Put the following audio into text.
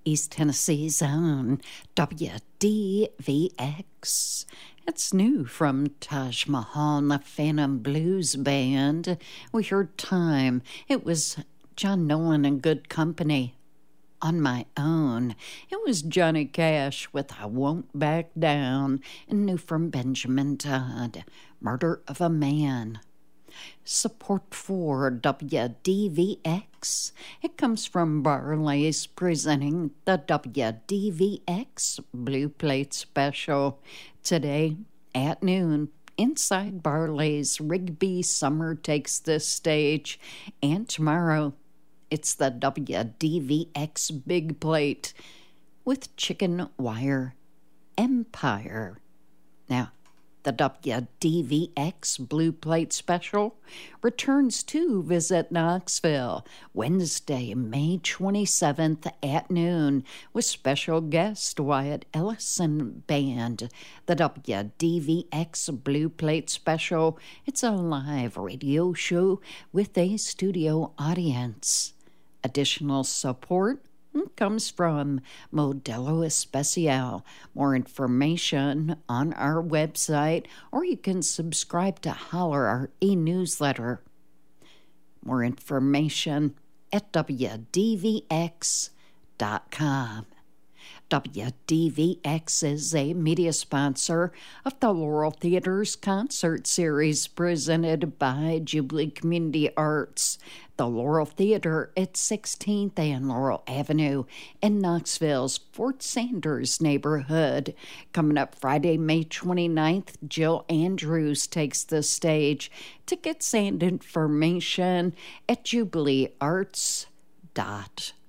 East Tennessee's own WDVX. It's new from Taj Mahal and the Phantom Blues Band. We heard Time. It was John Nolan and Good Company. On My Own, it was Johnny Cash with I Won't Back Down, and new from Benjamin Todd, Murder of a Man. Support for WDVX. It comes from Barley's presenting the WDVX Blue Plate Special today at noon. Inside Barley's Rigby Summer takes the stage, and tomorrow it's the WDVX Big Plate with Chicken Wire Empire. Now, the WDVX Blue Plate Special returns to visit Knoxville Wednesday, May 27th at noon with special guest Wyatt Ellison Band. The WDVX Blue Plate Special, it's a live radio show with a studio audience. Additional support comes from Modelo Especial. More information on our website, or you can subscribe to Holler, our e-newsletter. More information at WDVX.com. WDVX is a media sponsor of the Laurel Theater's concert series presented by Jubilee Community Arts. The Laurel Theater at 16th and Laurel Avenue in Knoxville's Fort Sanders neighborhood. Coming up Friday, May 29th, Jill Andrews takes the stage. Tickets and information at jubileearts.org.